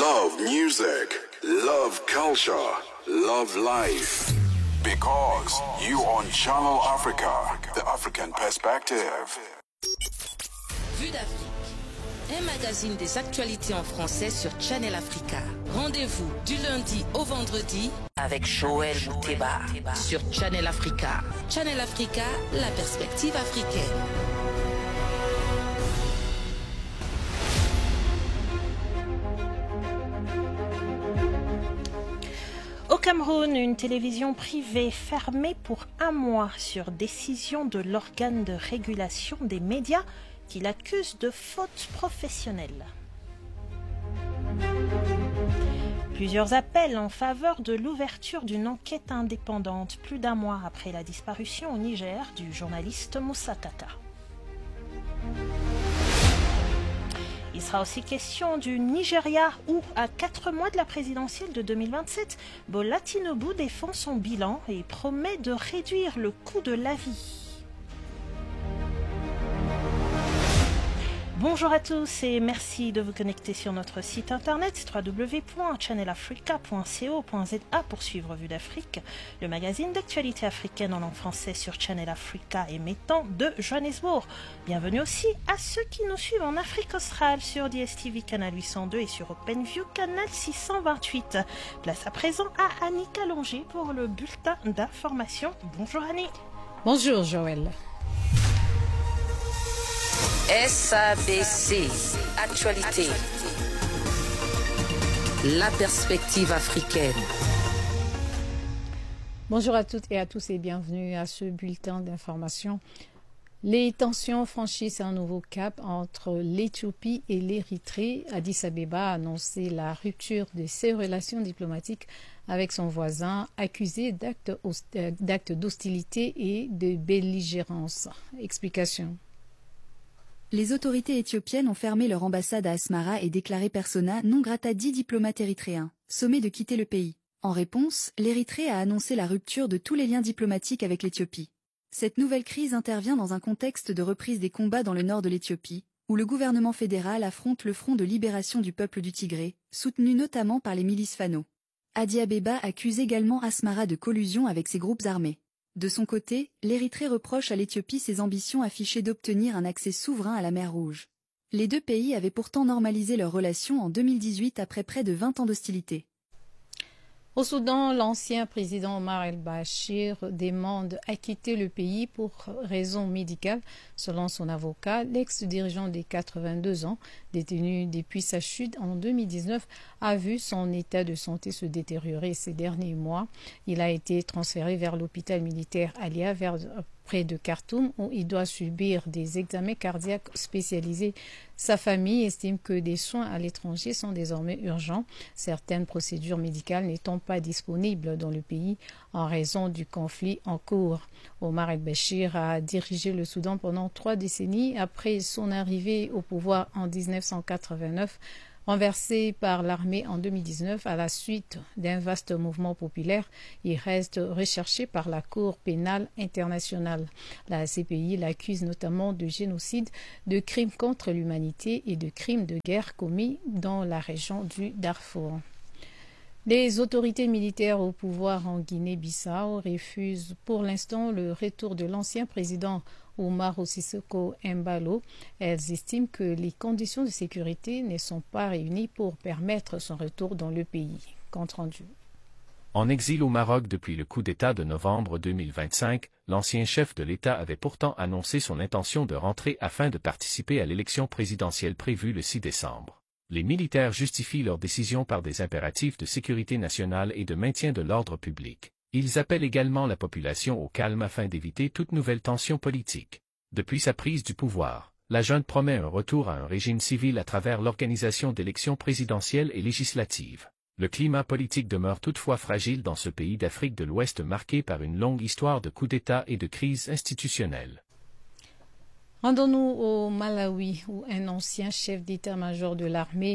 love music, love culture, love life. Because you on Channel Africa, the African perspective. Vue d'Afrique, un magazine des actualités en français sur Channel Africa. Rendez-vous du lundi au vendredi avec Joël Mouteba sur Channel Africa. Channel Africa, la perspective africaine. Au Cameroun, une télévision privée fermée pour un mois sur décision de l'organe de régulation des médias qui l'accuse de faute professionnelle. Plusieurs appels en faveur de l'ouverture d'une enquête indépendante plus d'un mois après la disparition au Niger du journaliste Moussa Kaka. Il sera aussi question du Nigeria où, à 4 mois de la présidentielle de 2027, Bola Tinubu défend son bilan et promet de réduire le coût de la vie. Bonjour à tous et merci de vous connecter sur notre site internet www.channelafrica.co.za pour suivre Vue d'Afrique, le magazine d'actualité africaine en langue française sur Channel Africa émettant de Johannesburg. Bienvenue aussi à ceux qui nous suivent en Afrique australe sur DSTV canal 802 et sur OpenView canal 628. Place à présent à Annie Calongé pour le bulletin d'information. Bonjour Annie. Bonjour Joël. SABC, actualité. La perspective africaine. Bonjour à toutes et à tous et bienvenue à ce bulletin d'information. Les tensions franchissent un nouveau cap entre l'Éthiopie et l'Érythrée. Addis Abeba a annoncé la rupture de ses relations diplomatiques avec son voisin, accusé d'actes d'hostilité et de belligérance. Explication. Les autorités éthiopiennes ont fermé leur ambassade à Asmara et déclaré persona non grata 10 diplomates érythréens, sommés de quitter le pays. En réponse, l'Érythrée a annoncé la rupture de tous les liens diplomatiques avec l'Éthiopie. Cette nouvelle crise intervient dans un contexte de reprise des combats dans le nord de l'Éthiopie, où le gouvernement fédéral affronte le Front de libération du peuple du Tigré, soutenu notamment par les milices Fano. Addis Abeba accuse également Asmara de collusion avec ces groupes armés. De son côté, l'Érythrée reproche à l'Éthiopie ses ambitions affichées d'obtenir un accès souverain à la mer Rouge. Les deux pays avaient pourtant normalisé leurs relations en 2018 après près de 20 ans d'hostilité. Au Soudan, l'ancien président Omar el-Bashir demande à quitter le pays pour raisons médicales. Selon son avocat, l'ex-dirigeant de 82 ans, détenu depuis sa chute en 2019, a vu son état de santé se détériorer ces derniers mois. Il a été transféré vers l'hôpital militaire Alia, près de Khartoum, où il doit subir des examens cardiaques spécialisés. Sa famille estime que des soins à l'étranger sont désormais urgents, certaines procédures médicales n'étant pas disponibles dans le pays en raison du conflit en cours. Omar el-Bashir a dirigé le Soudan pendant 3 décennies après son arrivée au pouvoir en 1989. Renversé par l'armée en 2019 à la suite d'un vaste mouvement populaire, il reste recherché par la Cour pénale internationale. La CPI l'accuse notamment de génocide, de crimes contre l'humanité et de crimes de guerre commis dans la région du Darfour. Les autorités militaires au pouvoir en Guinée-Bissau refusent pour l'instant le retour de l'ancien président Umaro Sissoco Embalo. Elles estiment que les conditions de sécurité ne sont pas réunies pour permettre son retour dans le pays. Compte rendu. En exil au Maroc depuis le coup d'État de novembre 2025, l'ancien chef de l'État avait pourtant annoncé son intention de rentrer afin de participer à l'élection présidentielle prévue le 6 décembre. Les militaires justifient leur décision par des impératifs de sécurité nationale et de maintien de l'ordre public. Ils appellent également la population au calme afin d'éviter toute nouvelle tension politique. Depuis sa prise du pouvoir, la junte promet un retour à un régime civil à travers l'organisation d'élections présidentielles et législatives. Le climat politique demeure toutefois fragile dans ce pays d'Afrique de l'Ouest marqué par une longue histoire de coups d'État et de crises institutionnelles. Rendons-nous au Malawi, où un ancien chef d'état-major de l'armée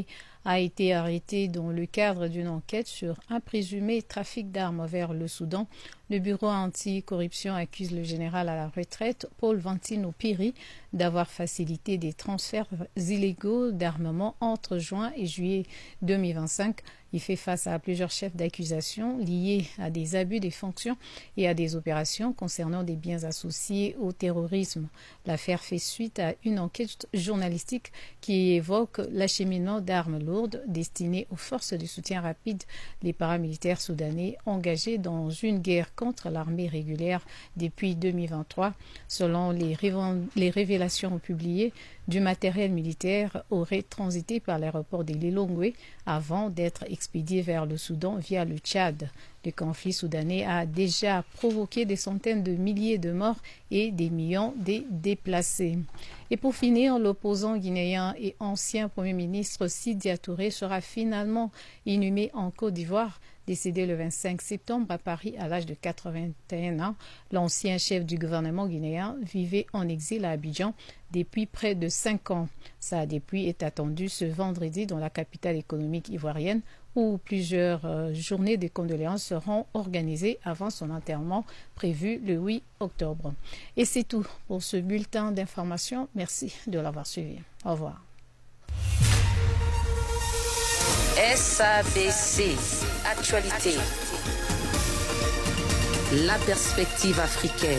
a été arrêté dans le cadre d'une enquête sur un présumé trafic d'armes vers le Soudan. Le bureau anti-corruption accuse le général à la retraite, Paul Vantino Piri, d'avoir facilité des transferts illégaux d'armement entre juin et juillet 2025. Il fait face à plusieurs chefs d'accusation liés à des abus des fonctions et à des opérations concernant des biens associés au terrorisme. L'affaire fait suite à une enquête journalistique qui évoque l'acheminement d'armes lourdes destinées aux forces de soutien rapide, les paramilitaires soudanais engagés dans une guerre contre l'armée régulière depuis 2023. Selon les révélations publiées, du matériel militaire aurait transité par l'aéroport de Lilongwe avant d'être expédié vers le Soudan via le Tchad. Le conflit soudanais a déjà provoqué des centaines de milliers de morts et des millions de déplacés. Et pour finir, l'opposant guinéen et ancien Premier ministre Sidya Touré sera finalement inhumé en Côte d'Ivoire. Décédé le 25 septembre à Paris à l'âge de 81 ans, l'ancien chef du gouvernement guinéen vivait en exil à Abidjan depuis près de 5 ans. Sa dépouille est attendue ce vendredi dans la capitale économique ivoirienne où plusieurs journées de condoléances seront organisées avant son enterrement prévu le 8 octobre. Et c'est tout pour ce bulletin d'information. Merci de l'avoir suivi. Au revoir. SABC Actualité. La perspective africaine.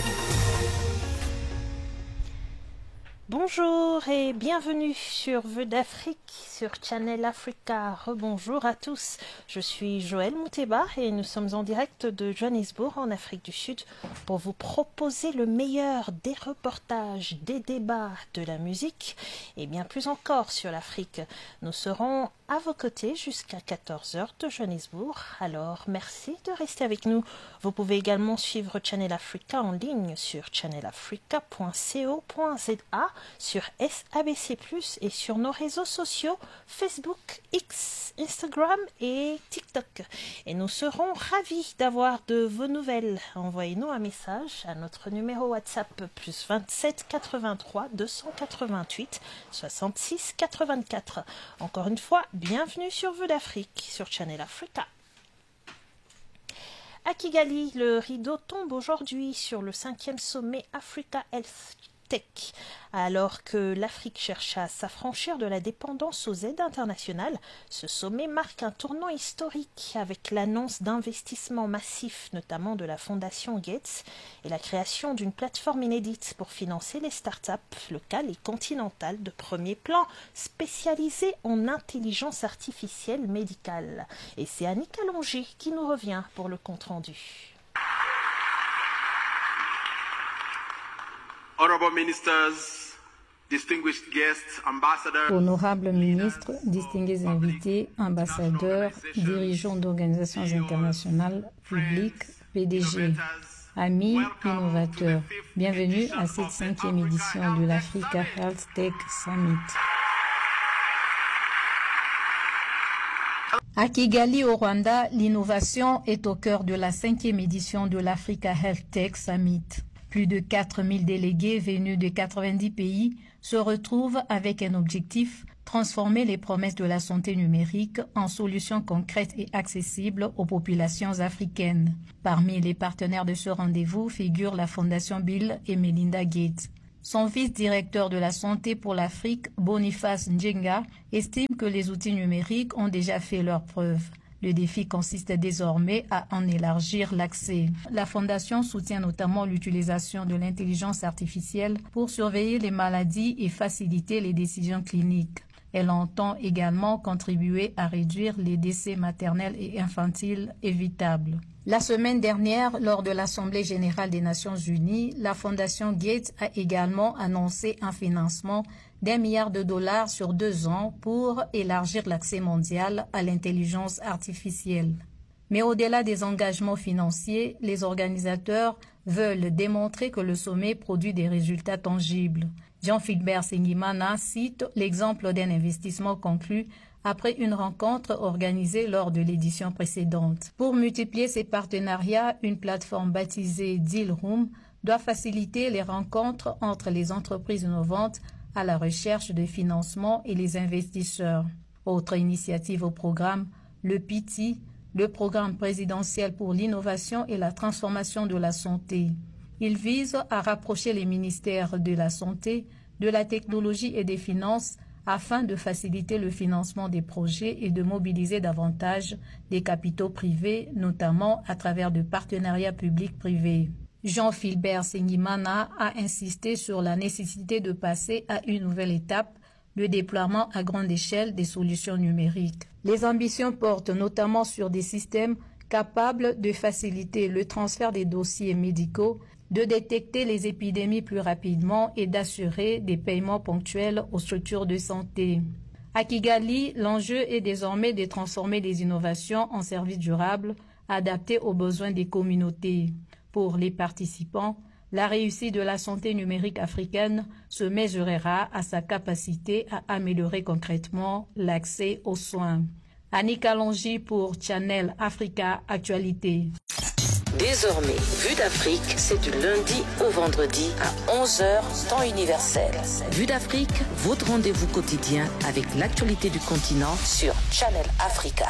Bonjour et bienvenue sur Vue d'Afrique sur Channel Africa. Rebonjour à tous. Je suis Joël Mouteba et nous sommes en direct de Johannesburg en Afrique du Sud pour vous proposer le meilleur des reportages, des débats, de la musique et bien plus encore sur l'Afrique. Nous serons à vos côtés jusqu'à 14h de Johannesburg. Alors merci de rester avec nous. Vous pouvez également suivre Channel Africa en ligne sur channelafrica.co.za, sur SABC+, et sur nos réseaux sociaux Facebook, X, Instagram et TikTok. Et nous serons ravis d'avoir de vos nouvelles. Envoyez-nous un message à notre numéro WhatsApp +27 83 288 66 84. Encore une fois, bienvenue sur Vue d'Afrique sur Channel Africa. À Kigali, le rideau tombe aujourd'hui sur le 5e sommet Africa Health Tech. Alors que l'Afrique cherche à s'affranchir de la dépendance aux aides internationales, ce sommet marque un tournant historique avec l'annonce d'investissements massifs, notamment de la Fondation Gates, et la création d'une plateforme inédite pour financer les startups locales et continentales de premier plan spécialisées en intelligence artificielle médicale. Et c'est Annick Allongé qui nous revient pour le compte-rendu. Honorables ministres, distingués invités, ambassadeurs, dirigeants d'organisations internationales, publiques, PDG, amis, innovateurs, bienvenue à cette 5e édition de l'Africa Health Tech Summit. À Kigali, au Rwanda, l'innovation est au cœur de la 5e édition de l'Africa Health Tech Summit. Plus de 4000 délégués venus de 90 pays se retrouvent avec un objectif, transformer les promesses de la santé numérique en solutions concrètes et accessibles aux populations africaines. Parmi les partenaires de ce rendez-vous figure la Fondation Bill et Melinda Gates. Son vice-directeur de la santé pour l'Afrique, Boniface Njenga, estime que les outils numériques ont déjà fait leurs preuves. Le défi consiste désormais à en élargir l'accès. La Fondation soutient notamment l'utilisation de l'intelligence artificielle pour surveiller les maladies et faciliter les décisions cliniques. Elle entend également contribuer à réduire les décès maternels et infantiles évitables. La semaine dernière, lors de l'Assemblée générale des Nations unies, la Fondation Gates a également annoncé un financement d'$1 milliard sur 2 ans pour élargir l'accès mondial à l'intelligence artificielle. Mais au-delà des engagements financiers, les organisateurs veulent démontrer que le sommet produit des résultats tangibles. Jean-Philbert Sengimana cite l'exemple d'un investissement conclu après une rencontre organisée lors de l'édition précédente. Pour multiplier ces partenariats, une plateforme baptisée Dealroom doit faciliter les rencontres entre les entreprises innovantes à la recherche de financement et les investisseurs. Autre initiative au programme, le PITI, le programme présidentiel pour l'innovation et la transformation de la santé. Il vise à rapprocher les ministères de la santé, de la technologie et des finances afin de faciliter le financement des projets et de mobiliser davantage des capitaux privés, notamment à travers de partenariats publics-privés. Jean-Philbert Sengimana a insisté sur la nécessité de passer à une nouvelle étape, le déploiement à grande échelle des solutions numériques. Les ambitions portent notamment sur des systèmes capables de faciliter le transfert des dossiers médicaux, de détecter les épidémies plus rapidement et d'assurer des paiements ponctuels aux structures de santé. À Kigali, l'enjeu est désormais de transformer les innovations en services durables adaptés aux besoins des communautés. Pour les participants, la réussite de la santé numérique africaine se mesurera à sa capacité à améliorer concrètement l'accès aux soins. Annick Alongi pour Channel Africa Actualité. Désormais, Vue d'Afrique, c'est du lundi au vendredi à 11h, temps universel. Vue d'Afrique, votre rendez-vous quotidien avec l'actualité du continent sur Channel Africa.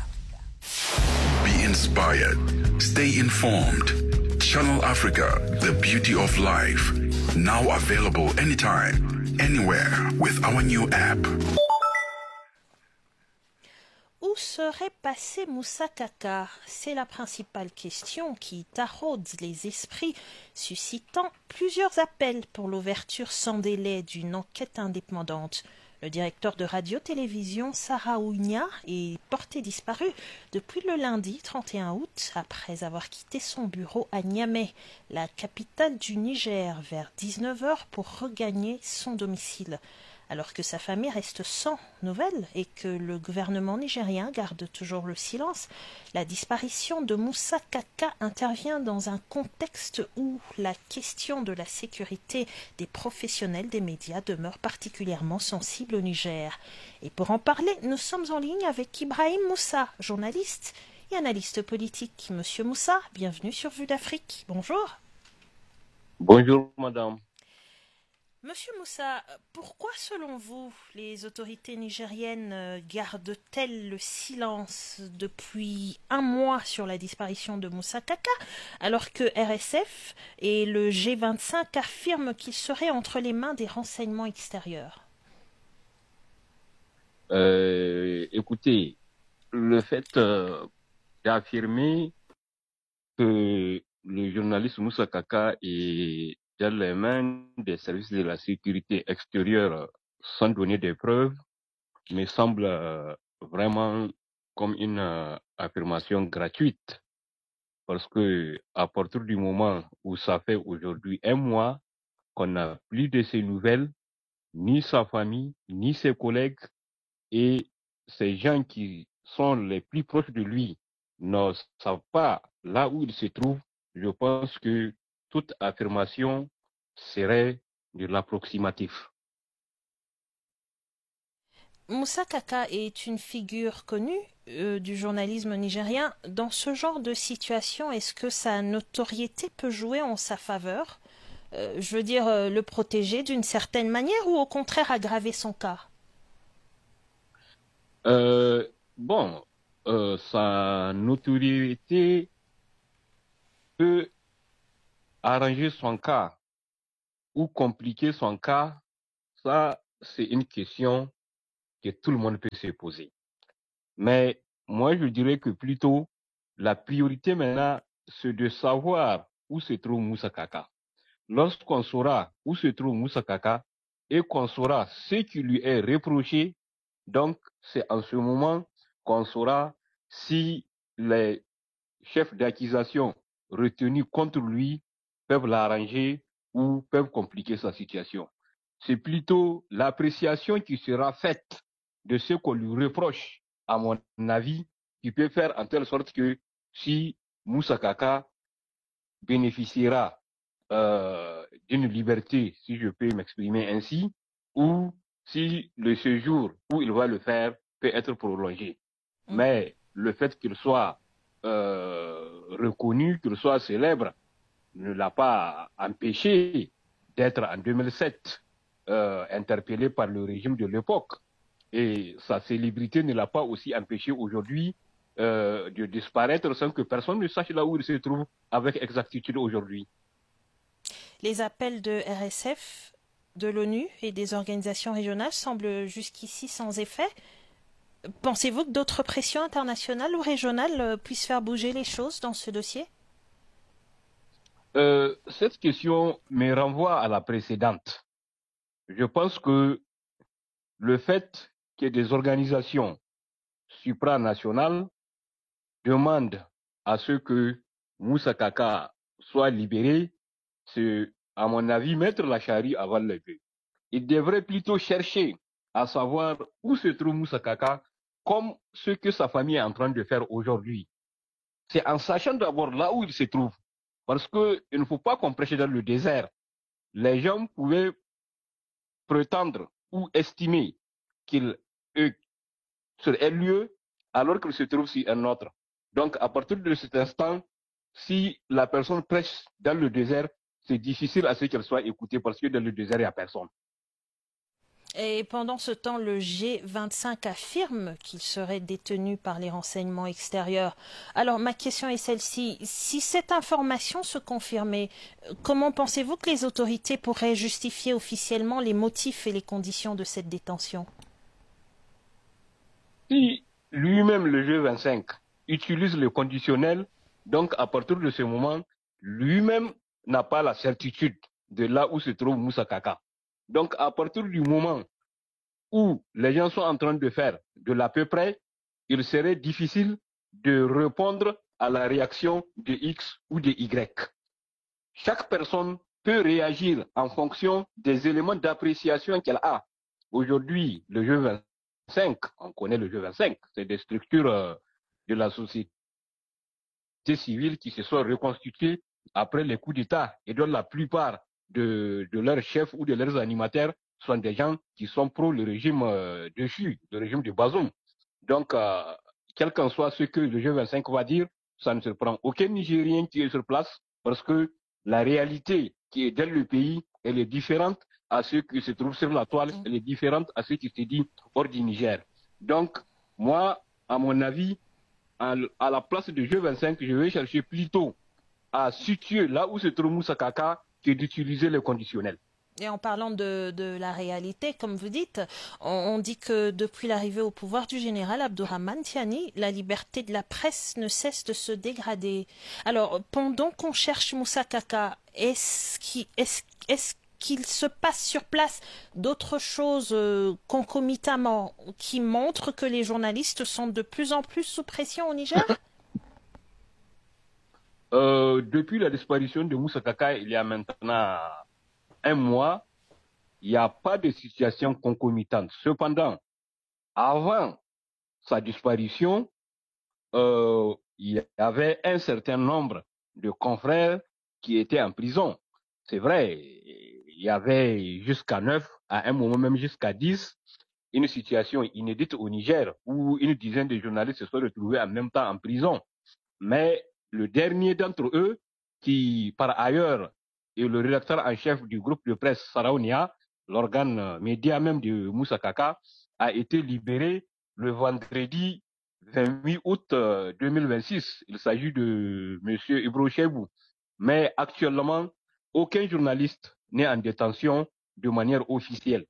Be inspired. Stay informed. Channel Africa, the beauty of life. Now available anytime, anywhere with our new app. Où serait passé Moussa Kaka? C'est la principale question qui taraude les esprits, suscitant plusieurs appels pour l'ouverture sans délai d'une enquête indépendante. Le directeur de radio-télévision Sarah Ounia est porté disparu depuis le lundi 31 août après avoir quitté son bureau à Niamey, la capitale du Niger, vers 19h pour regagner son domicile. Alors que sa famille reste sans nouvelles et que le gouvernement nigérien garde toujours le silence, la disparition de Moussa Kaka intervient dans un contexte où la question de la sécurité des professionnels des médias demeure particulièrement sensible au Niger. Et pour en parler, nous sommes en ligne avec Ibrahim Moussa, journaliste et analyste politique. Monsieur Moussa, bienvenue sur Vue d'Afrique. Bonjour. Bonjour, madame. Monsieur Moussa, pourquoi selon vous les autorités nigériennes gardent-elles le silence depuis un mois sur la disparition de Moussa Kaka, alors que RSF et le G25 affirment qu'il serait entre les mains des renseignements extérieurs? Écoutez, le fait d'affirmer que le journaliste Moussa Kaka est dans les mains des services de la sécurité extérieure sans donner des preuves me semble vraiment comme une affirmation gratuite. Parce que à partir du moment où ça fait aujourd'hui un mois qu'on n'a plus de ses nouvelles, ni sa famille, ni ses collègues, et ces gens qui sont les plus proches de lui ne savent pas là où il se trouve, je pense que toute affirmation serait de l'approximatif. Moussa Kaka est une figure connue du journalisme nigérien. Dans ce genre de situation, est-ce que sa notoriété peut jouer en sa faveur? Je veux dire, le protéger d'une certaine manière ou au contraire aggraver son cas? Sa notoriété peut arranger son cas ou compliquer son cas, ça c'est une question que tout le monde peut se poser. Mais moi je dirais que plutôt la priorité maintenant c'est de savoir où se trouve Moussa Kaka. Lorsqu'on saura où se trouve Moussa Kaka et qu'on saura ce qui lui est reproché, donc c'est en ce moment qu'on saura si les chefs d'accusation retenus contre lui peuvent l'arranger ou peuvent compliquer sa situation. C'est plutôt l'appréciation qui sera faite de ce qu'on lui reproche, à mon avis, qui peut faire en telle sorte que si Moussa Kaka bénéficiera d'une liberté, si je peux m'exprimer ainsi, ou si le séjour où il va le faire peut être prolongé. Mais le fait qu'il soit reconnu, qu'il soit célèbre, ne l'a pas empêché d'être en 2007 interpellé par le régime de l'époque. Et sa célébrité ne l'a pas aussi empêché aujourd'hui de disparaître sans que personne ne sache là où il se trouve avec exactitude aujourd'hui. Les appels de RSF, de l'ONU et des organisations régionales semblent jusqu'ici sans effet. Pensez-vous que d'autres pressions internationales ou régionales puissent faire bouger les choses dans ce dossier? Cette question me renvoie à la précédente. Je pense que le fait que des organisations supranationales demandent à ce que Moussa Kaka soit libéré, c'est, à mon avis, mettre la charrue avant les bœufs. Il devrait plutôt chercher à savoir où se trouve Moussa Kaka, comme ce que sa famille est en train de faire aujourd'hui. C'est en sachant d'abord là où il se trouve. Parce qu'il ne faut pas qu'on prêche dans le désert. Les gens pouvaient prétendre ou estimer qu'il est sur un lieu alors qu'il se trouve sur un autre. Donc, à partir de cet instant, si la personne prêche dans le désert, c'est difficile à ce qu'elle soit écoutée parce que dans le désert, il n'y a personne. Et pendant ce temps, le G25 affirme qu'il serait détenu par les renseignements extérieurs. Alors, ma question est celle-ci. Si cette information se confirmait, comment pensez-vous que les autorités pourraient justifier officiellement les motifs et les conditions de cette détention? Si lui-même, le G25, utilise le conditionnel, donc à partir de ce moment, lui-même n'a pas la certitude de là où se trouve Moussa Kaka. Donc à partir du moment où les gens sont en train de faire de l'à peu près, il serait difficile de répondre à la réaction de X ou de Y. Chaque personne peut réagir en fonction des éléments d'appréciation qu'elle a. Aujourd'hui, le G25, on connaît le G25, c'est des structures de la société civile qui se sont reconstituées après les coups d'État et dont la plupart de leurs chefs ou de leurs animateurs sont des gens qui sont pro le régime déchu, le régime de Bazoum. Donc, quel qu'en soit ce que le G25 va dire, ça ne surprend aucun Nigérien qui est sur place parce que la réalité qui est dans le pays, elle est différente à ce qui se trouve sur la toile, elle est différente à ce qui se dit hors du Niger. Donc, moi, à mon avis, à la place du G25, je vais chercher plutôt à situer là où se trouve Moussa Kaka que d'utiliser le conditionnel. Et en parlant de la réalité, comme vous dites, on dit que depuis l'arrivée au pouvoir du général Abdourahmane Tiani, la liberté de la presse ne cesse de se dégrader. Alors, pendant qu'on cherche Moussa Kaka, est-ce qu'il se passe sur place d'autres choses concomitamment qui montrent que les journalistes sont de plus en plus sous pression au Niger? Depuis la disparition de Moussa Kaka, il y a maintenant un mois, il n'y a pas de situation concomitante. Cependant, avant sa disparition, il y avait un certain nombre de confrères qui étaient en prison. C'est vrai, il y avait jusqu'à 9, à un moment même jusqu'à 10, une situation inédite au Niger où une dizaine de journalistes se sont retrouvés en même temps en prison. Mais le dernier d'entre eux, qui par ailleurs est le rédacteur en chef du groupe de presse Saraounia, l'organe média même de Moussa Kaka, a été libéré le vendredi 28 août 2026. Il s'agit de M. Ibro Chebou. Mais actuellement, aucun journaliste n'est en détention de manière officielle.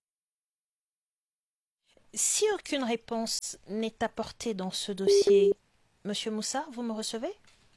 Si aucune réponse n'est apportée dans ce dossier, Monsieur Moussa, vous me recevez?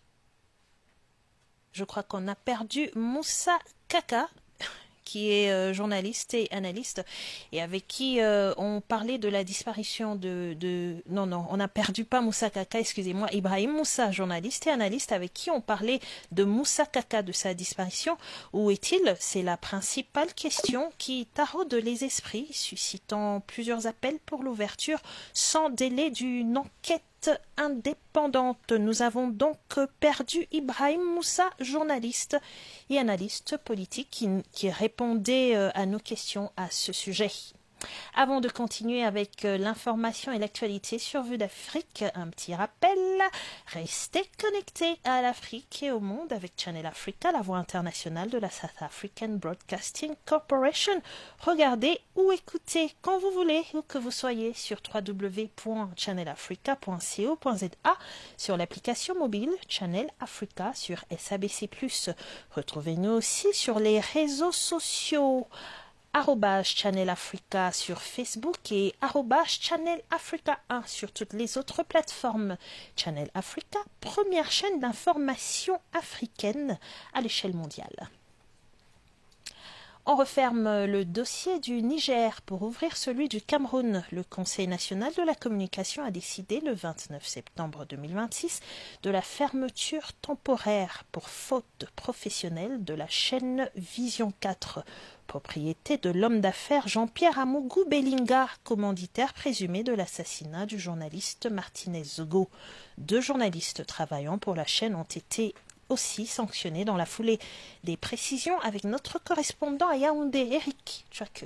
Je crois qu'on a perdu Moussa Kaka, qui est journaliste et analyste, et avec qui on parlait de la disparition Non, on n'a perdu pas Moussa Kaka, excusez-moi, Ibrahim Moussa, journaliste et analyste, avec qui on parlait de Moussa Kaka, de sa disparition. Où est-il? C'est la principale question qui taraude les esprits, suscitant plusieurs appels pour l'ouverture sans délai d'une enquête indépendante. Nous avons donc perdu Ibrahim Moussa, journaliste et analyste politique qui répondait à nos questions à ce sujet. Avant de continuer avec l'information et l'actualité sur Vue d'Afrique, un petit rappel, restez connectés à l'Afrique et au monde avec Channel Africa, la voix internationale de la South African Broadcasting Corporation. Regardez ou écoutez quand vous voulez, où que vous soyez, sur www.channelafrica.co.za, sur l'application mobile Channel Africa sur SABC+. Retrouvez-nous aussi sur les réseaux sociaux. @Channel Africa sur Facebook et @Channel Africa 1 sur toutes les autres plateformes. Channel Africa, première chaîne d'information africaine à l'échelle mondiale. On referme le dossier du Niger pour ouvrir celui du Cameroun. Le Conseil national de la communication a décidé le 29 septembre 2026 de la fermeture temporaire pour faute professionnelle de la chaîne Vision 4, propriété de l'homme d'affaires Jean-Pierre Amougou Bellinga, commanditaire présumé de l'assassinat du journaliste Martinez Zogo. 2 journalistes travaillant pour la chaîne ont été aussi sanctionnés dans la foulée. Des précisions avec notre correspondant à Yaoundé, Eric Tchouake.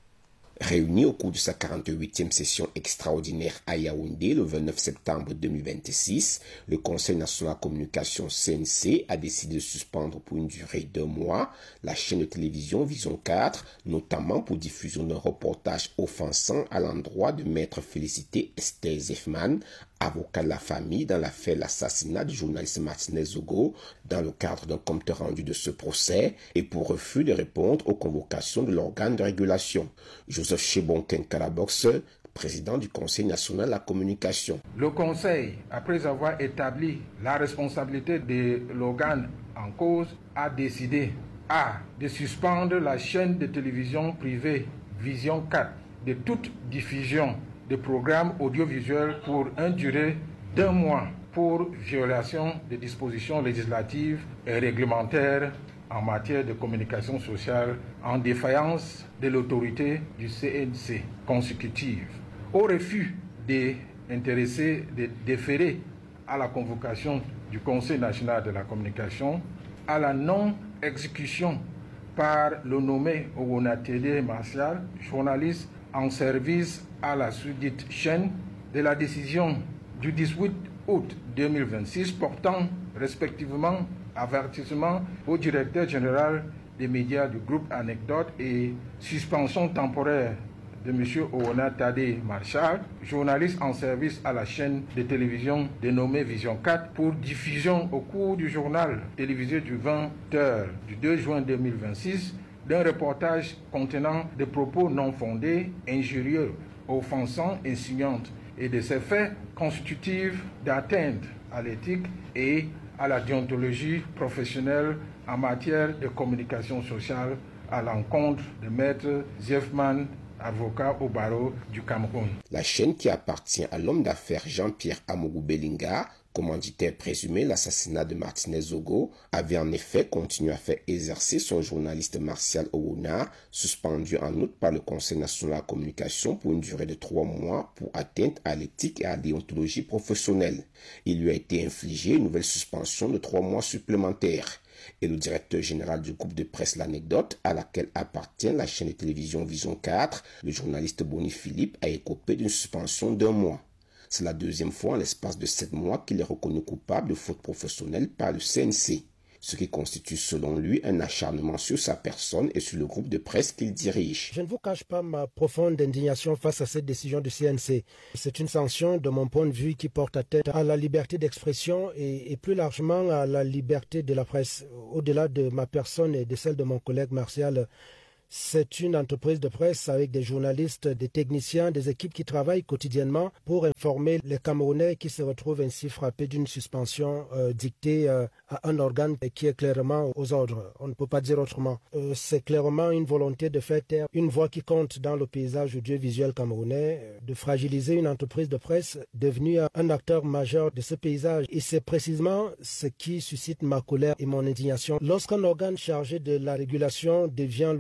Réuni au cours de sa 48e session extraordinaire à Yaoundé le 29 septembre 2026, le Conseil national de la communication CNC a décidé de suspendre pour une durée d'1 mois la chaîne de télévision Vision 4, notamment pour diffusion d'un reportage offensant à l'endroit de Maître Félicité Esther Zefman, avocat de la famille dans l'affaire de l'assassinat du journaliste Martinez Zogo, dans le cadre d'un compte rendu de ce procès et pour refus de répondre aux convocations de l'organe de régulation. Joseph Chebonken Kalabox, président du Conseil national de la communication. Le Conseil, après avoir établi la responsabilité de l'organe en cause, a décidé de suspendre la chaîne de télévision privée Vision 4 de toute diffusion de programmes audiovisuels pour une durée d'1 mois pour violation des dispositions législatives et réglementaires en matière de communication sociale en défaillance de l'autorité du CNC consécutive. Au refus des intéressés de déférer à la convocation du Conseil national de la communication, à la non-exécution par le nommé Owonatede Martial, journaliste en service à la sous-dite chaîne, de la décision du 18 août 2026 portant respectivement avertissement au directeur général des médias du groupe Anecdote et suspension temporaire de M. Owonatede Martial, journaliste en service à la chaîne de télévision dénommée Vision 4 pour diffusion au cours du journal télévisé du 20h du 2 juin 2026 d'un reportage contenant des propos non fondés, injurieux, offensants, insinuants et de ces faits constitutifs d'atteinte à l'éthique et à la déontologie professionnelle en matière de communication sociale à l'encontre de Maître Zefman, avocat au barreau du Cameroun. La chaîne qui appartient à l'homme d'affaires Jean-Pierre Amougou Bellinga, commanditaire présumé l'assassinat de Martinez Zogo, avait en effet continué à faire exercer son journaliste Martial Owona, suspendu en août par le Conseil national de la communication pour une durée de 3 mois pour atteinte à l'éthique et à la déontologie professionnelle. Il lui a été infligé une nouvelle suspension de 3 mois supplémentaires. Et le directeur général du groupe de presse L'Anecdote, à laquelle appartient la chaîne de télévision Vision 4, le journaliste Boni Philippe, a écopé d'une suspension d'1 mois. C'est la 2e fois en l'espace de 7 mois qu'il est reconnu coupable de faute professionnelle par le CNC, ce qui constitue selon lui un acharnement sur sa personne et sur le groupe de presse qu'il dirige. Je ne vous cache pas ma profonde indignation face à cette décision du CNC. C'est une sanction, de mon point de vue, qui porte atteinte à la liberté d'expression et plus largement à la liberté de la presse. Au-delà de ma personne et de celle de mon collègue Martial, c'est une entreprise de presse avec des journalistes, des techniciens, des équipes qui travaillent quotidiennement pour informer les Camerounais qui se retrouvent ainsi frappés d'une suspension dictée à un organe qui est clairement aux ordres. On ne peut pas dire autrement. C'est clairement une volonté de faire taire une voix qui compte dans le paysage audiovisuel camerounais, de fragiliser une entreprise de presse devenue un acteur majeur de ce paysage. Et c'est précisément ce qui suscite ma colère et mon indignation. Lorsqu'un organe chargé de la régulation devient le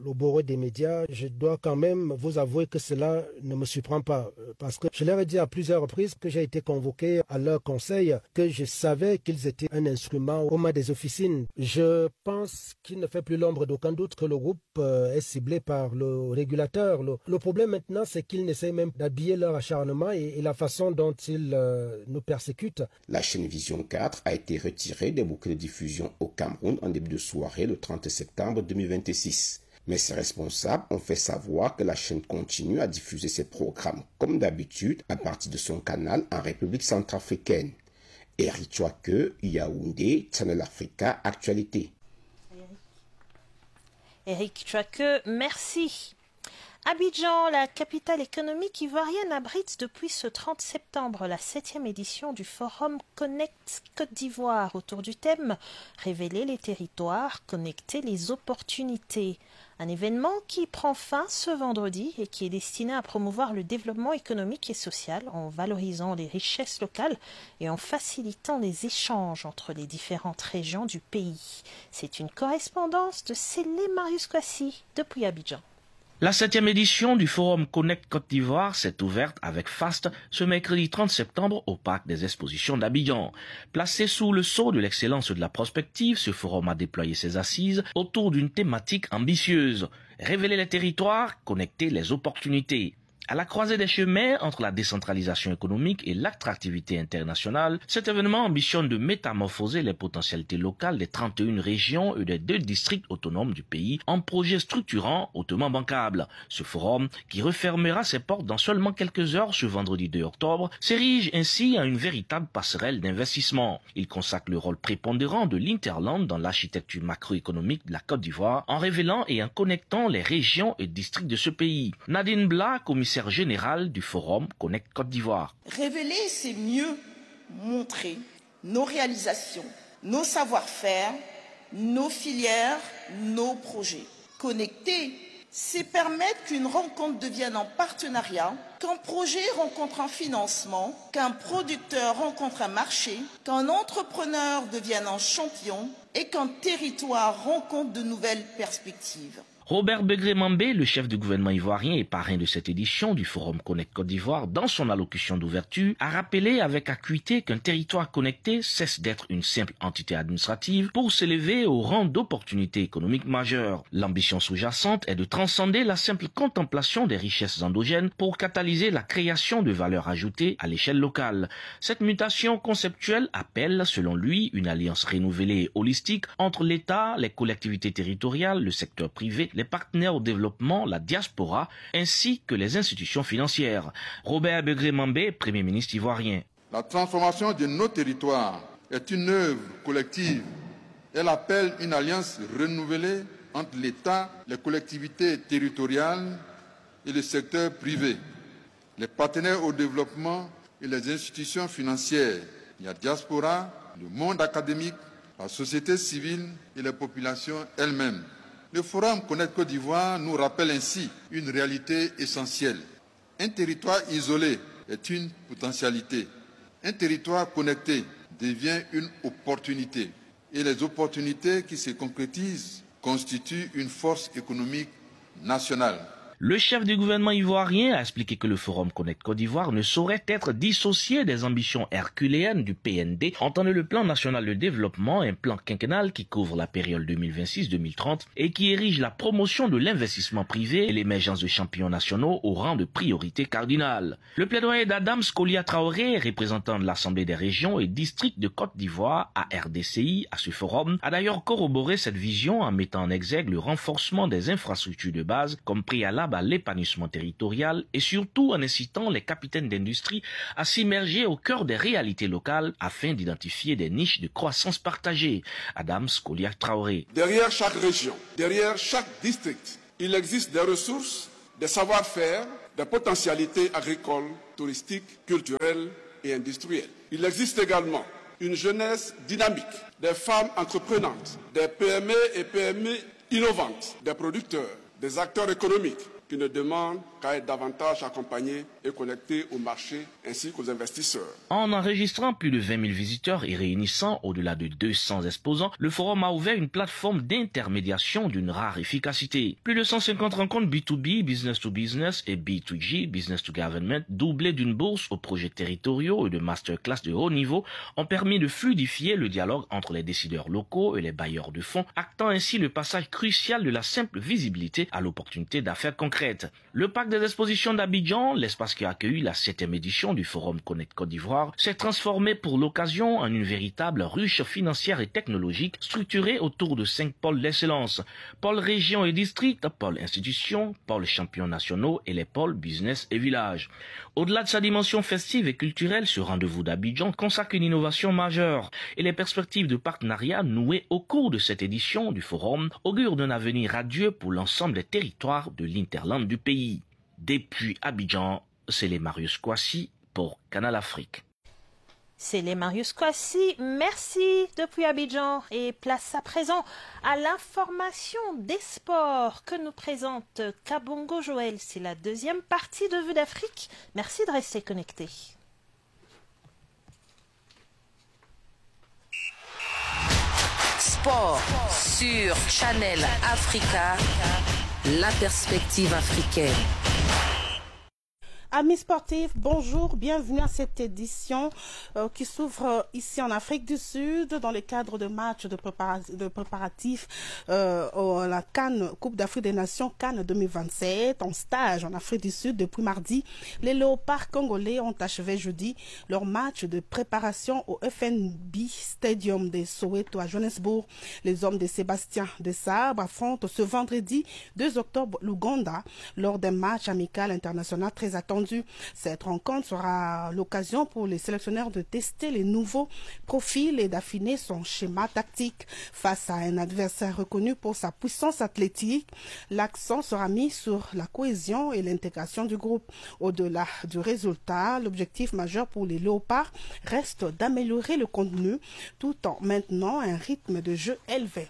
au bureau des médias, je dois quand même vous avouer que cela ne me surprend pas. Parce que je leur ai dit à plusieurs reprises que j'ai été convoqué à leur conseil, que je savais qu'ils étaient un instrument aux mains des officines. Je pense qu'il ne fait plus l'ombre d'aucun doute que le groupe est ciblé par le régulateur. Le problème maintenant, c'est qu'ils n'essayent même d'habiller leur acharnement et la façon dont ils nous persécutent. La chaîne Vision 4 a été retirée des bouquets de diffusion au Cameroun en début de soirée le 30 septembre 2026. Mais ses responsables ont fait savoir que la chaîne continue à diffuser ses programmes comme d'habitude à partir de son canal en République centrafricaine. Eric Chouake, Yaoundé, Channel Africa, Actualité. Eric Chouake, merci. Abidjan, la capitale économique ivoirienne, abrite depuis ce 30 septembre la 7e édition du Forum Connect Côte d'Ivoire autour du thème « Révéler les territoires, connecter les opportunités ». Un événement qui prend fin ce vendredi et qui est destiné à promouvoir le développement économique et social en valorisant les richesses locales et en facilitant les échanges entre les différentes régions du pays. C'est une correspondance de Célé Marius Kwasi depuis Abidjan. La 7e édition du Forum Connect Côte d'Ivoire s'est ouverte avec faste ce mercredi 30 septembre au Parc des Expositions d'Abidjan. Placé sous le sceau de l'excellence de la prospective, ce forum a déployé ses assises autour d'une thématique ambitieuse. Révéler les territoires, connecter les opportunités. À la croisée des chemins entre la décentralisation économique et l'attractivité internationale, cet événement ambitionne de métamorphoser les potentialités locales des 31 régions et des 2 districts autonomes du pays en projets structurants hautement bancables. Ce forum, qui refermera ses portes dans seulement quelques heures ce vendredi 2 octobre, s'érige ainsi en une véritable passerelle d'investissement. Il consacre le rôle prépondérant de l'Interland dans l'architecture macroéconomique de la Côte d'Ivoire en révélant et en connectant les régions et districts de ce pays. Nadine Bla, commissaire général du Forum Connect Côte d'Ivoire. Révéler, c'est mieux montrer nos réalisations, nos savoir-faire, nos filières, nos projets. Connecter, c'est permettre qu'une rencontre devienne un partenariat, qu'un projet rencontre un financement, qu'un producteur rencontre un marché, qu'un entrepreneur devienne un champion et qu'un territoire rencontre de nouvelles perspectives. Robert Begré-Mambé, le chef du gouvernement ivoirien et parrain de cette édition du Forum Connect Côte d'Ivoire, dans son allocution d'ouverture, a rappelé avec acuité qu'un territoire connecté cesse d'être une simple entité administrative pour s'élever au rang d'opportunité économique majeure. L'ambition sous-jacente est de transcender la simple contemplation des richesses endogènes pour catalyser la création de valeur ajoutée à l'échelle locale. Cette mutation conceptuelle appelle, selon lui, une alliance renouvelée et holistique entre l'État, les collectivités territoriales, le secteur privé, les partenaires au développement, la diaspora, ainsi que les institutions financières. Robert Begré-Mambé, Premier ministre ivoirien. La transformation de nos territoires est une œuvre collective. Elle appelle une alliance renouvelée entre l'État, les collectivités territoriales et le secteur privé, les partenaires au développement et les institutions financières, la diaspora, le monde académique, la société civile et les populations elles-mêmes. Le Forum Connect Côte d'Ivoire nous rappelle ainsi une réalité essentielle. Un territoire isolé est une potentialité. Un territoire connecté devient une opportunité. Et les opportunités qui se concrétisent constituent une force économique nationale. Le chef du gouvernement ivoirien a expliqué que le Forum Connect Côte d'Ivoire ne saurait être dissocié des ambitions herculéennes du PND, entendant le plan national de développement, un plan quinquennal qui couvre la période 2026-2030 et qui érige la promotion de l'investissement privé et l'émergence de champions nationaux au rang de priorité cardinale. Le plaidoyer d'Adams Kolia Traoré, représentant de l'Assemblée des régions et districts de Côte d'Ivoire à RDCI à ce forum, a d'ailleurs corroboré cette vision en mettant en exergue le renforcement des infrastructures de base comme préalable à l'épanouissement territorial et surtout en incitant les capitaines d'industrie à s'immerger au cœur des réalités locales afin d'identifier des niches de croissance partagée. Adams Kolia Traoré. Derrière chaque région, derrière chaque district, il existe des ressources, des savoir-faire, des potentialités agricoles, touristiques, culturelles et industrielles. Il existe également une jeunesse dynamique, des femmes entreprenantes, des PME et PME innovantes, des producteurs, des acteurs économiques, qui ne demandent qu'à être davantage accompagnés et connectés au marché ainsi qu'aux investisseurs. En enregistrant plus de 20 000 visiteurs et réunissant au-delà de 200 exposants, le forum a ouvert une plateforme d'intermédiation d'une rare efficacité. Plus de 150 rencontres B2B, business to business et B2G, business to government, doublées d'une bourse aux projets territoriaux et de masterclass de haut niveau, ont permis de fluidifier le dialogue entre les décideurs locaux et les bailleurs de fonds, actant ainsi le passage crucial de la simple visibilité à l'opportunité d'affaires concrètes. Le parc des expositions d'Abidjan, l'espace qui a accueilli la 7e édition du Forum Connect Côte d'Ivoire, s'est transformé pour l'occasion en une véritable ruche financière et technologique structurée autour de 5 pôles d'excellence. Pôle région et district, pôle institution, pôle champions nationaux et les pôles business et village. Au-delà de sa dimension festive et culturelle, ce rendez-vous d'Abidjan consacre une innovation majeure et les perspectives de partenariat nouées au cours de cette édition du Forum augurent d'un avenir radieux pour l'ensemble des territoires de l'interland du pays. Depuis Abidjan, c'est les Marius Kouassi pour Canal Afrique. C'est les Marius Kouassi, merci depuis Abidjan et place à présent à l'information des sports que nous présente Kabongo Joël. C'est la deuxième partie de Vue d'Afrique. Merci de rester connectés. Sport sur Channel Africa, la perspective africaine. Amis sportifs, bonjour, bienvenue à cette édition qui s'ouvre ici en Afrique du Sud dans le cadre de matchs de préparatifs à la CAN, Coupe d'Afrique des Nations CAN 2027 en stage en Afrique du Sud depuis mardi. Les Léopards congolais ont achevé jeudi leur match de préparation au FNB Stadium de Soweto à Johannesburg. Les hommes de Sébastien Desabre affrontent ce vendredi 2 octobre l'Ouganda lors d'un match amical international très attendu. Cette rencontre sera l'occasion pour les sélectionneurs de tester les nouveaux profils et d'affiner son schéma tactique. Face à un adversaire reconnu pour sa puissance athlétique, l'accent sera mis sur la cohésion et l'intégration du groupe. Au-delà du résultat, l'objectif majeur pour les Léopards reste d'améliorer le contenu tout en maintenant un rythme de jeu élevé.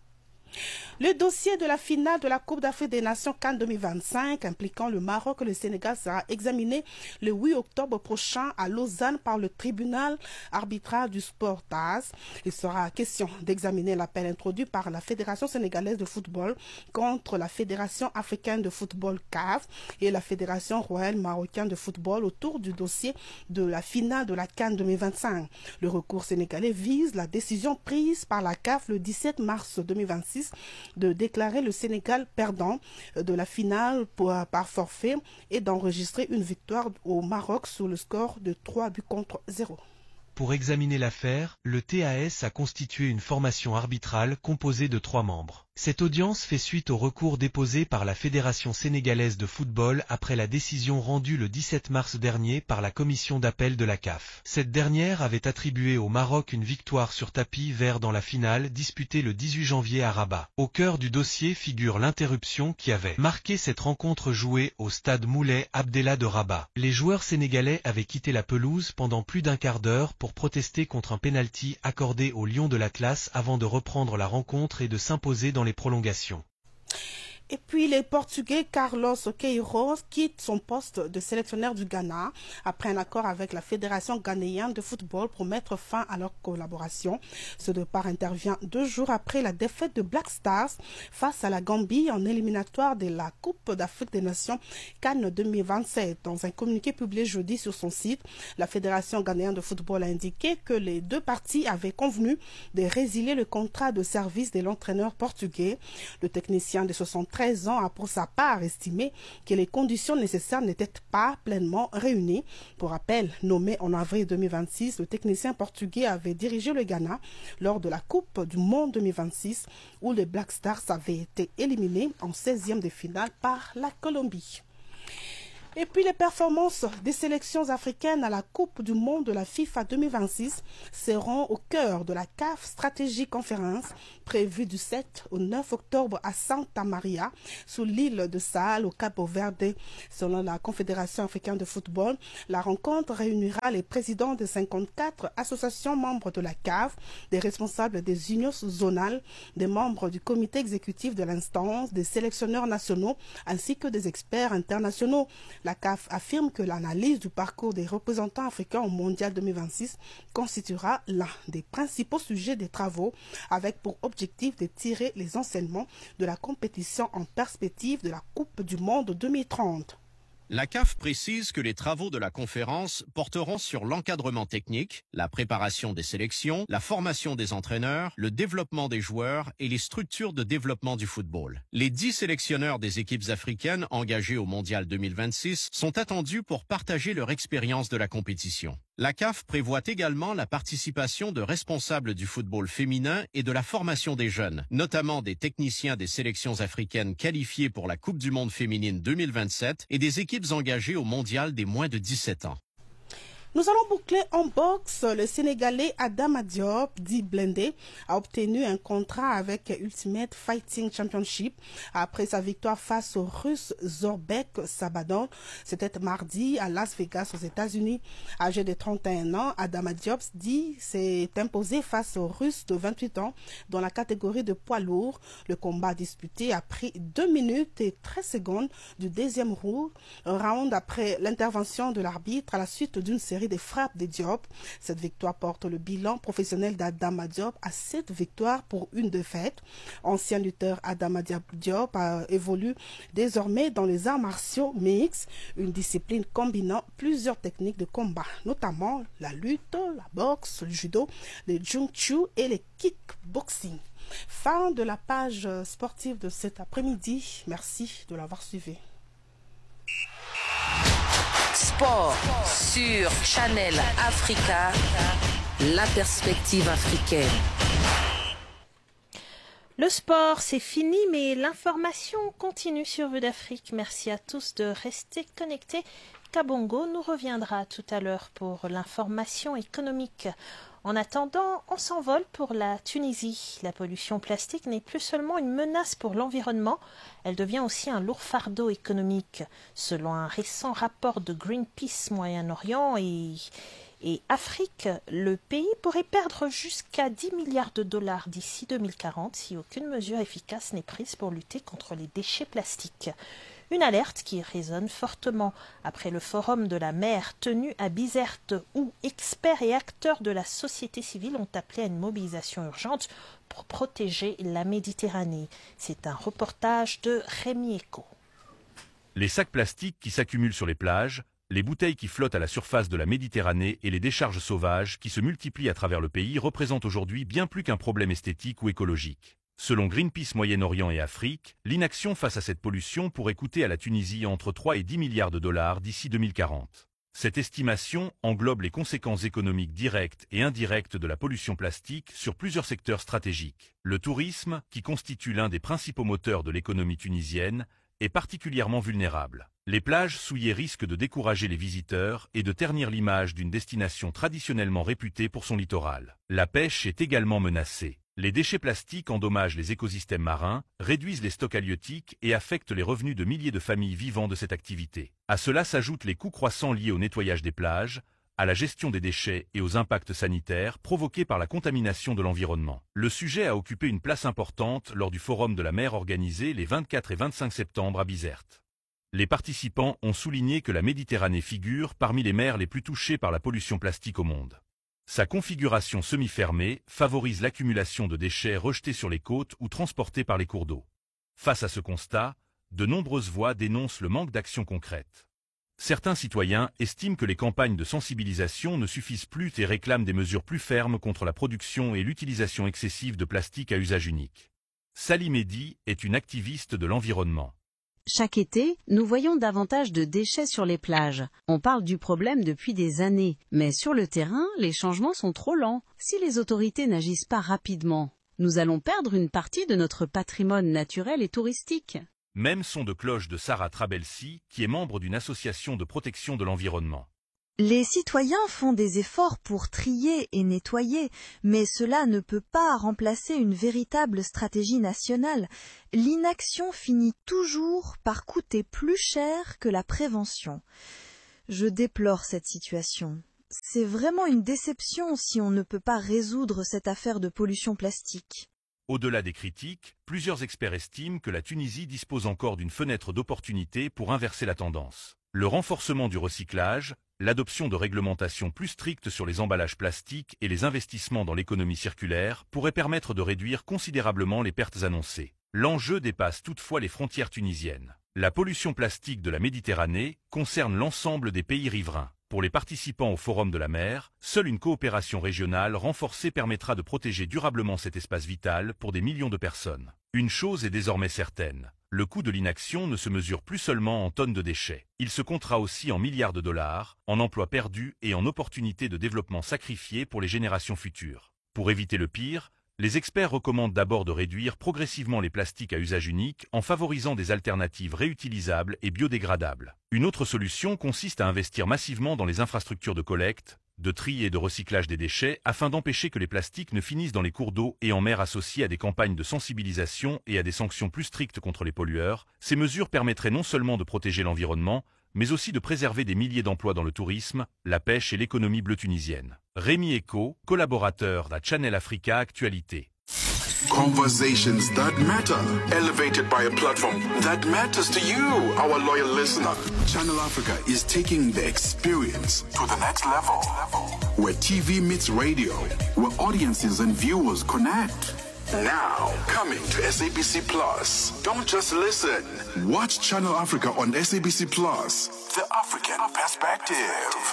Le dossier de la finale de la Coupe d'Afrique des Nations CAN 2025 impliquant le Maroc et le Sénégal sera examiné le 8 octobre prochain à Lausanne par le tribunal arbitral du sport TAS. Il sera question d'examiner l'appel introduit par la Fédération sénégalaise de football contre la Fédération africaine de football CAF et la Fédération royale marocaine de football autour du dossier de la finale de la CAN 2025. Le recours sénégalais vise la décision prise par la CAF le 17 mars 2026 de déclarer le Sénégal perdant de la finale par forfait et d'enregistrer une victoire au Maroc sur le score de 3-0. Pour examiner l'affaire, le TAS a constitué une formation arbitrale composée de 3 membres. Cette audience fait suite au recours déposé par la Fédération sénégalaise de football après la décision rendue le 17 mars dernier par la commission d'appel de la CAF. Cette dernière avait attribué au Maroc une victoire sur tapis vert dans la finale disputée le 18 janvier à Rabat. Au cœur du dossier figure l'interruption qui avait marqué cette rencontre jouée au stade Moulay Abdellah de Rabat. Les joueurs sénégalais avaient quitté la pelouse pendant plus d'un quart d'heure pour protester contre un pénalty accordé aux Lions de l'Atlas avant de reprendre la rencontre et de s'imposer dans les prolongations. Et puis les Portugais Carlos Queiroz quitte son poste de sélectionneur du Ghana après un accord avec la Fédération ghanéenne de football pour mettre fin à leur collaboration. Ce départ intervient 2 jours après la défaite de Black Stars face à la Gambie en éliminatoire de la Coupe d'Afrique des Nations CAN 2027. Dans un communiqué publié jeudi sur son site, la Fédération ghanéenne de football a indiqué que les 2 parties avaient convenu de résilier le contrat de service de l'entraîneur portugais. Le technicien de 73 ans a pour sa part estimé que les conditions nécessaires n'étaient pas pleinement réunies. Pour rappel, nommé en avril 2026, le technicien portugais avait dirigé le Ghana lors de la Coupe du Monde 2026 où les Black Stars avaient été éliminés en 16e de finale par la Colombie. Et puis les performances des sélections africaines à la Coupe du Monde de la FIFA 2026 seront au cœur de la CAF Strategy Conference prévue du 7 au 9 octobre à Santa Maria, sous l'île de Sal, au Cap Verde. Selon la Confédération africaine de football, la rencontre réunira les présidents de 54 associations membres de la CAF, des responsables des unions zonales, des membres du comité exécutif de l'instance, des sélectionneurs nationaux ainsi que des experts internationaux. La CAF affirme que l'analyse du parcours des représentants africains au Mondial 2026 constituera l'un des principaux sujets des travaux, avec pour objectif de tirer les enseignements de la compétition en perspective de la Coupe du Monde 2030. La CAF précise que les travaux de la conférence porteront sur l'encadrement technique, la préparation des sélections, la formation des entraîneurs, le développement des joueurs et les structures de développement du football. Les 10 sélectionneurs des équipes africaines engagées au Mondial 2026 sont attendus pour partager leur expérience de la compétition. La CAF prévoit également la participation de responsables du football féminin et de la formation des jeunes, notamment des techniciens des sélections africaines qualifiées pour la Coupe du Monde féminine 2027 et des équipes engagées au Mondial des moins de 17 ans. Nous allons boucler en boxe. Le Sénégalais Adama Diop, dit Blindé, a obtenu un contrat avec Ultimate Fighting Championship après sa victoire face au Russe Zorbek Sabadon. C'était mardi à Las Vegas aux États-Unis. Âgé de 31 ans, Adama Diop s'est imposé face au Russe de 28 ans dans la catégorie de poids lourd. Le combat disputé a pris 2 minutes et 13 secondes du deuxième round après l'intervention de l'arbitre à la suite d'une série des frappes de Diop. Cette victoire porte le bilan professionnel d'Adama Diop à 7 victoires pour 1 défaite. Ancien lutteur, Adama Diop évolue désormais dans les arts martiaux mixtes, une discipline combinant plusieurs techniques de combat, notamment la lutte, la boxe, le judo, le jung-chu et le kickboxing. Fin de la page sportive de cet après-midi. Merci de l'avoir suivi. Sport sur Channel Africa, la perspective africaine. Le sport, c'est fini, mais l'information continue sur Vue d'Afrique. Merci à tous de rester connectés. Kabongo nous reviendra tout à l'heure pour l'information économique. En attendant, on s'envole pour la Tunisie. La pollution plastique n'est plus seulement une menace pour l'environnement, elle devient aussi un lourd fardeau économique. Selon un récent rapport de Greenpeace Moyen-Orient et Afrique, le pays pourrait perdre jusqu'à 10 milliards de dollars d'ici 2040 si aucune mesure efficace n'est prise pour lutter contre les déchets plastiques. Une alerte qui résonne fortement après le forum de la mer tenu à Bizerte où experts et acteurs de la société civile ont appelé à une mobilisation urgente pour protéger la Méditerranée. C'est un reportage de Rémi Eco. Les sacs plastiques qui s'accumulent sur les plages, les bouteilles qui flottent à la surface de la Méditerranée et les décharges sauvages qui se multiplient à travers le pays représentent aujourd'hui bien plus qu'un problème esthétique ou écologique. Selon Greenpeace Moyen-Orient et Afrique, l'inaction face à cette pollution pourrait coûter à la Tunisie entre 3 et 10 milliards de dollars d'ici 2040. Cette estimation englobe les conséquences économiques directes et indirectes de la pollution plastique sur plusieurs secteurs stratégiques. Le tourisme, qui constitue l'un des principaux moteurs de l'économie tunisienne, est particulièrement vulnérable. Les plages souillées risquent de décourager les visiteurs et de ternir l'image d'une destination traditionnellement réputée pour son littoral. La pêche est également menacée. Les déchets plastiques endommagent les écosystèmes marins, réduisent les stocks halieutiques et affectent les revenus de milliers de familles vivant de cette activité. À cela s'ajoutent les coûts croissants liés au nettoyage des plages, à la gestion des déchets et aux impacts sanitaires provoqués par la contamination de l'environnement. Le sujet a occupé une place importante lors du Forum de la mer organisé les 24 et 25 septembre à Bizerte. Les participants ont souligné que la Méditerranée figure parmi les mers les plus touchées par la pollution plastique au monde. Sa configuration semi-fermée favorise l'accumulation de déchets rejetés sur les côtes ou transportés par les cours d'eau. Face à ce constat, de nombreuses voix dénoncent le manque d'action concrète. Certains citoyens estiment que les campagnes de sensibilisation ne suffisent plus et réclament des mesures plus fermes contre la production et l'utilisation excessive de plastique à usage unique. Sally Mehdi est une activiste de l'environnement. Chaque été, nous voyons davantage de déchets sur les plages. On parle du problème depuis des années, mais sur le terrain, les changements sont trop lents. Si les autorités n'agissent pas rapidement, nous allons perdre une partie de notre patrimoine naturel et touristique. Même son de cloche de Sarah Trabelsi, qui est membre d'une association de protection de l'environnement. Les citoyens font des efforts pour trier et nettoyer, mais cela ne peut pas remplacer une véritable stratégie nationale. L'inaction finit toujours par coûter plus cher que la prévention. Je déplore cette situation. C'est vraiment une déception si on ne peut pas résoudre cette affaire de pollution plastique. Au-delà des critiques, plusieurs experts estiment que la Tunisie dispose encore d'une fenêtre d'opportunité pour inverser la tendance. Le renforcement du recyclage, l'adoption de réglementations plus strictes sur les emballages plastiques et les investissements dans l'économie circulaire pourraient permettre de réduire considérablement les pertes annoncées. L'enjeu dépasse toutefois les frontières tunisiennes. La pollution plastique de la Méditerranée concerne l'ensemble des pays riverains. Pour les participants au Forum de la mer, seule une coopération régionale renforcée permettra de protéger durablement cet espace vital pour des millions de personnes. Une chose est désormais certaine, le coût de l'inaction ne se mesure plus seulement en tonnes de déchets. Il se comptera aussi en milliards de dollars, en emplois perdus et en opportunités de développement sacrifiées pour les générations futures. Pour éviter le pire, les experts recommandent d'abord de réduire progressivement les plastiques à usage unique en favorisant des alternatives réutilisables et biodégradables. Une autre solution consiste à investir massivement dans les infrastructures de collecte, de tri et de recyclage des déchets afin d'empêcher que les plastiques ne finissent dans les cours d'eau et en mer associés à des campagnes de sensibilisation et à des sanctions plus strictes contre les pollueurs. Ces mesures permettraient non seulement de protéger l'environnement, mais aussi de préserver des milliers d'emplois dans le tourisme, la pêche et l'économie bleue tunisienne. Rémi Eco, collaborateur d'A Channel Africa Actualité. Conversations that matter, elevated by a platform that matters to you, our loyal listener. Channel Africa is taking the experience to the next level, where TV meets radio, where audiences and viewers connect. Now, coming to SABC Plus. Don't just listen. Watch Channel Africa on SABC Plus. The African perspective.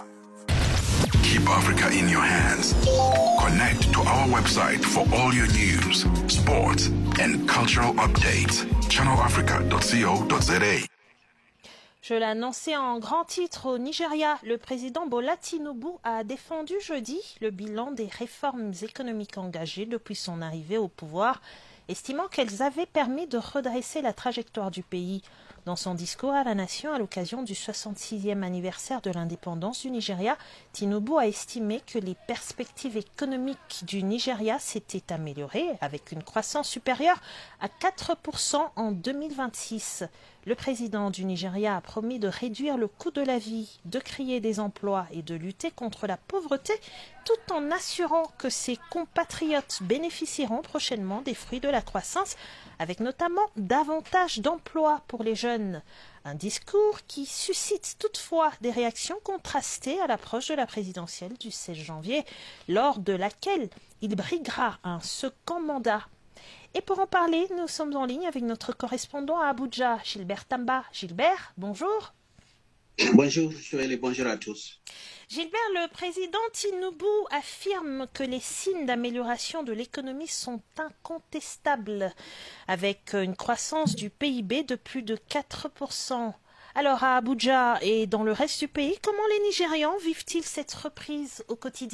Keep Africa in your hands. Connect to our website for all your news, sports, and cultural updates. channelafrica.co.za. Je l'annonçais en grand titre au Nigeria, le président Bola Tinubu a défendu jeudi le bilan des réformes économiques engagées depuis son arrivée au pouvoir, estimant qu'elles avaient permis de redresser la trajectoire du pays. Dans son discours à la nation à l'occasion du 66e anniversaire de l'indépendance du Nigeria, Tinubu a estimé que les perspectives économiques du Nigeria s'étaient améliorées avec une croissance supérieure à 4% en 2026. Le président du Nigeria a promis de réduire le coût de la vie, de créer des emplois et de lutter contre la pauvreté, tout en assurant que ses compatriotes bénéficieront prochainement des fruits de la croissance, avec notamment davantage d'emplois pour les jeunes. Un discours qui suscite toutefois des réactions contrastées à l'approche de la présidentielle du 16 janvier, lors de laquelle il briguera un second mandat. Et pour en parler, nous sommes en ligne avec notre correspondant à Abuja, Gilbert Tamba. Gilbert, bonjour. Bonjour, Joël, et bonjour à tous. Gilbert, le président Tinubu affirme que les signes d'amélioration de l'économie sont incontestables, avec une croissance du PIB de plus de 4%. Alors à Abuja et dans le reste du pays, comment les Nigérians vivent-ils cette reprise au quotidien ?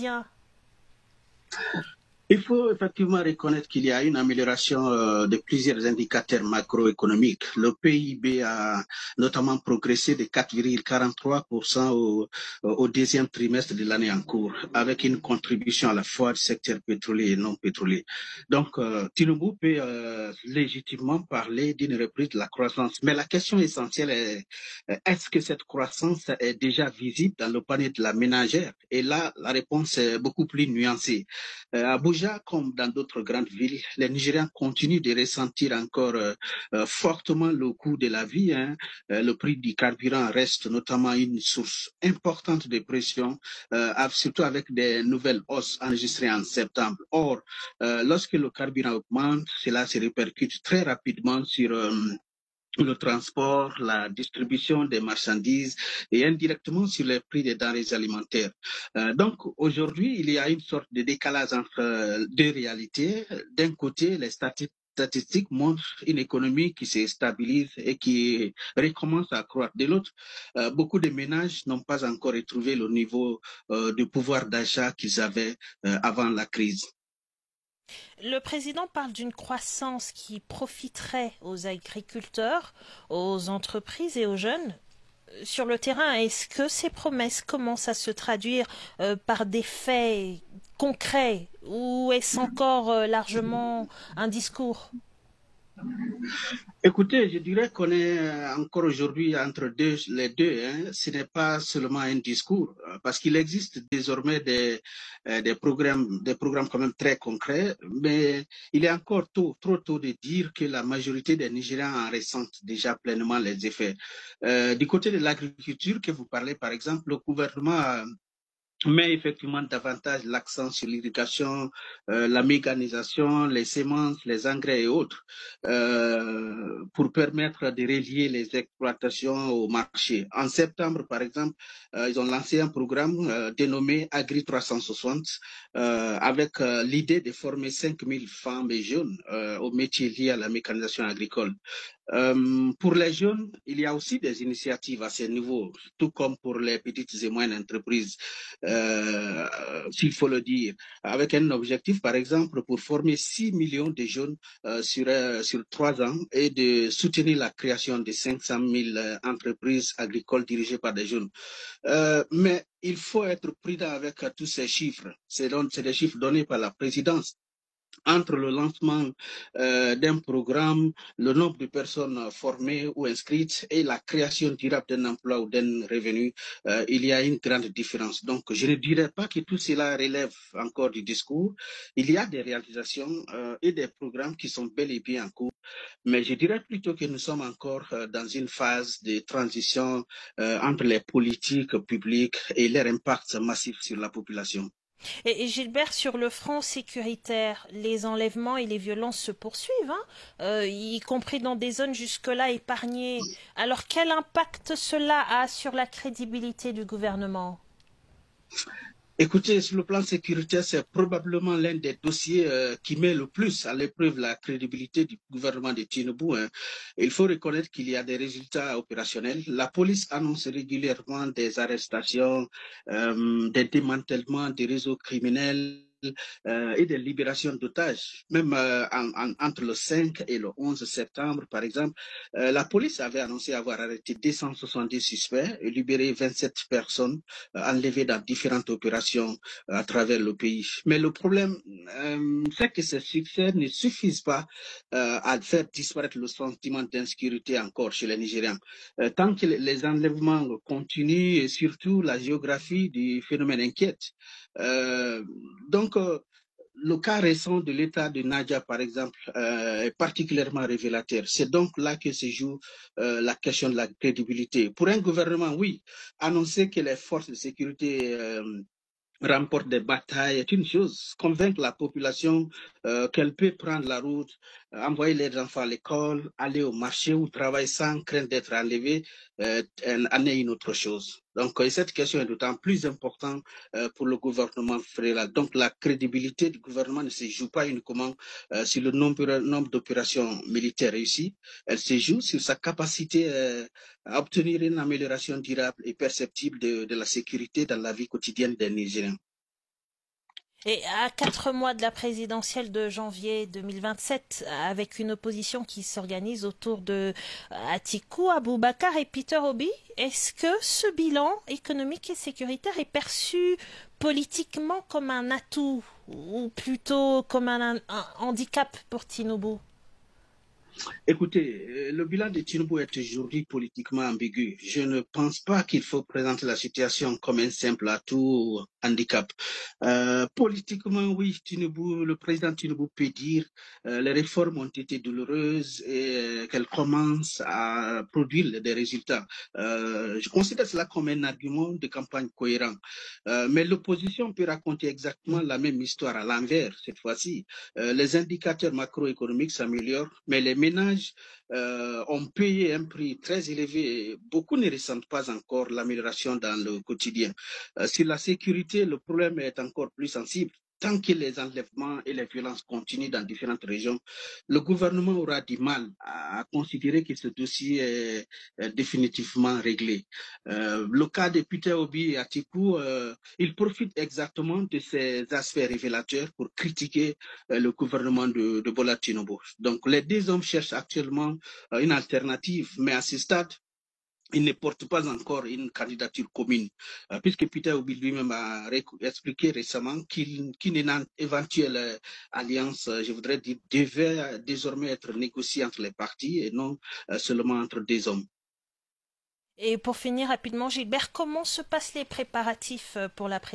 Il faut effectivement reconnaître qu'il y a une amélioration de plusieurs indicateurs macroéconomiques. Le PIB a notamment progressé de 4,43% au deuxième trimestre de l'année en cours, avec une contribution à la fois du secteur pétrolier et non pétrolier. Donc, Tinubu peut légitimement parler d'une reprise de la croissance. Mais la question essentielle est, est-ce que cette croissance est déjà visible dans le panier de la ménagère? Et là, la réponse est beaucoup plus nuancée. Abuja, comme dans d'autres grandes villes, les Nigériens continuent de ressentir encore fortement le coût de la vie. Le prix du carburant reste notamment une source importante de pression, surtout avec des nouvelles hausses enregistrées en septembre. Or, lorsque le carburant augmente, cela se répercute très rapidement sur le transport, la distribution des marchandises et indirectement sur les prix des denrées alimentaires. Donc aujourd'hui, il y a une sorte de décalage entre deux réalités. D'un côté, les statistiques montrent une économie qui se stabilise et qui recommence à croître. De l'autre, beaucoup de ménages n'ont pas encore retrouvé le niveau de pouvoir d'achat qu'ils avaient avant la crise. Le président parle d'une croissance qui profiterait aux agriculteurs, aux entreprises et aux jeunes. Sur le terrain, est-ce que ces promesses commencent à se traduire par des faits concrets ou est-ce encore largement un discours? Écoutez, je dirais qu'on est encore aujourd'hui entre les deux. Hein. Ce n'est pas seulement un discours, parce qu'il existe désormais des programmes quand même très concrets, mais il est encore trop tôt de dire que la majorité des Nigériens en ressentent déjà pleinement les effets. Du côté de l'agriculture que vous parlez, par exemple, le gouvernement met effectivement davantage l'accent sur l'irrigation, la mécanisation, les semences, les engrais et autres, pour permettre de relier les exploitations au marché. En septembre, par exemple, ils ont lancé un programme dénommé Agri 360, avec l'idée de former 5000 femmes et jeunes aux métiers liés à la mécanisation agricole. Pour les jeunes, il y a aussi des initiatives à ce niveau, tout comme pour les petites et moyennes entreprises, s'il faut le dire, avec un objectif, par exemple, pour former 6 millions de jeunes sur 3 ans et de soutenir la création de 500 000 entreprises agricoles dirigées par des jeunes. Mais il faut être prudent avec tous ces chiffres. C'est des chiffres donnés par la présidence. Entre le lancement d'un programme, le nombre de personnes formées ou inscrites et la création durable d'un emploi ou d'un revenu, il y a une grande différence. Donc, je ne dirais pas que tout cela relève encore du discours. Il y a des réalisations et des programmes qui sont bel et bien en cours, mais je dirais plutôt que nous sommes encore dans une phase de transition entre les politiques publiques et leur impact massif sur la population. Et Gilbert, sur le front sécuritaire, les enlèvements et les violences se poursuivent, y compris dans des zones jusque-là épargnées. Alors quel impact cela a sur la crédibilité du gouvernement? Écoutez, sur le plan sécuritaire, c'est probablement l'un des dossiers qui met le plus à l'épreuve la crédibilité du gouvernement de Tinubu. Hein. Il faut reconnaître qu'il y a des résultats opérationnels. La police annonce régulièrement des arrestations, des démantèlements des réseaux criminels, et des libérations d'otages. Même entre le 5 et le 11 septembre, par exemple, la police avait annoncé avoir arrêté 270 suspects et libéré 27 personnes enlevées dans différentes opérations à travers le pays. Mais le problème, c'est que ces succès ne suffisent pas à faire disparaître le sentiment d'insécurité encore chez les Nigériens. Tant que les enlèvements continuent et surtout la géographie du phénomène inquiète. Donc, le cas récent de l'État de Nadia, par exemple, est particulièrement révélateur. C'est donc là que se joue la question de la crédibilité. Pour un gouvernement, oui, annoncer que les forces de sécurité remportent des batailles est une chose. Convaincre la population qu'elle peut prendre la route, envoyer les enfants à l'école, aller au marché ou travailler sans crainte d'être enlevé, en est une autre chose. Donc, cette question est d'autant plus importante pour le gouvernement fédéral. Donc, la crédibilité du gouvernement ne se joue pas uniquement sur le nombre d'opérations militaires réussies, elle se joue sur sa capacité à obtenir une amélioration durable et perceptible de la sécurité dans la vie quotidienne des Nigériens. Et à 4 mois de la présidentielle de janvier 2027, avec une opposition qui s'organise autour de Atiku Abubakar et Peter Obi, est-ce que ce bilan économique et sécuritaire est perçu politiquement comme un atout ou plutôt comme un handicap pour Tinubu? Écoutez, le bilan de Tinubu est aujourd'hui politiquement ambigu. Je ne pense pas qu'il faut présenter la situation comme un simple atout ou handicap. Politiquement, oui, le président Tinubu peut dire les réformes ont été douloureuses et qu'elles commencent à produire des résultats. Je considère cela comme un argument de campagne cohérent. Mais l'opposition peut raconter exactement la même histoire à l'envers cette fois-ci. Les indicateurs macroéconomiques s'améliorent, mais les ménages ont payé un prix très élevé et beaucoup ne ressentent pas encore l'amélioration dans le quotidien. Sur la sécurité, le problème est encore plus sensible. tant que les enlèvements et les violences continuent dans différentes régions, le gouvernement aura du mal à considérer que ce dossier est définitivement réglé. Le cas de Peter Obi et Atiku, il profite exactement de ces aspects révélateurs pour critiquer le gouvernement de Bola Tinubu. Donc les deux hommes cherchent actuellement une alternative, mais à ce stade, il ne porte pas encore une candidature commune, puisque Peter Obi lui-même a expliqué récemment qu'une éventuelle alliance, je voudrais dire, devait désormais être négociée entre les partis et non seulement entre deux hommes. Et pour finir rapidement, Gilbert, comment se passent les préparatifs pour la présidentielle ?